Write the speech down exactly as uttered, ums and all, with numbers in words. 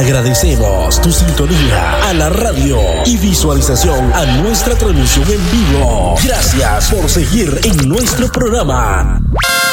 Agradecemos tu sintonía a la radio y visualización a nuestra transmisión en vivo. Gracias por seguir en nuestro programa.